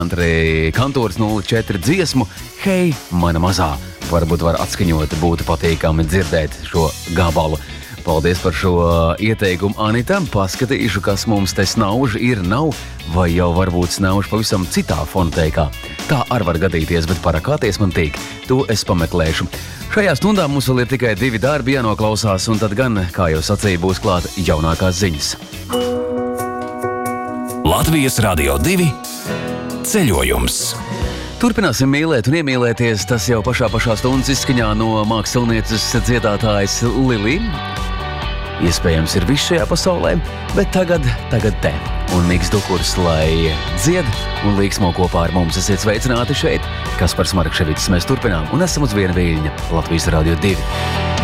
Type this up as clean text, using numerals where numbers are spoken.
Andrei Kantors 04 dziesmu Hei, mana mazā. Varbūt var atskaņot, būtu patīkami dzirdēt šo gabalu. Paldies par šo ieteikumu, Anita. Paskatīšu, kas mums te snauž nav, vai jau varbūt snauž pavisam citā fonoteikā. Tā arī var gadīties, bet parakāties man tīk. To es pameklēšu. Šajā stundā mums vēl ir tikai 2 darbi jānoklausās, un tad gan, kā jau sacīja, būs klāt jaunākās ziņas. Latvijas Radio 2 ceļojums. Turpināsim mīlēt un iemīlēties, tas jau pašā stundas izskaņā no mākslinieces dziedātājas Lili. Iespējams ir viss šajā pasaulē, bet tagad te. Un Miks Dukurs, lai dzied un līksmo kopā ar mums. Esiet sveicināti šeit, Kaspars Markševics. Mēs turpinām un esam uz viena viļņa Latvijas Radio 2.